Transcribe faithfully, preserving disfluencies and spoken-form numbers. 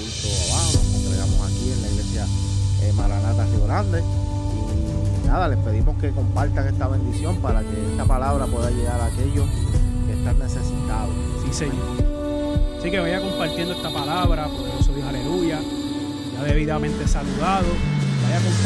culto abajo, nos congregamos aquí en la iglesia eh, Maranata Río Grande. Y nada, les pedimos que compartan esta bendición para que esta palabra pueda llegar a aquellos que están necesitados. Sí, Señor. Así que vaya compartiendo esta palabra, poderoso Dios, aleluya. Ya debidamente saludado. Vaya compartiendo.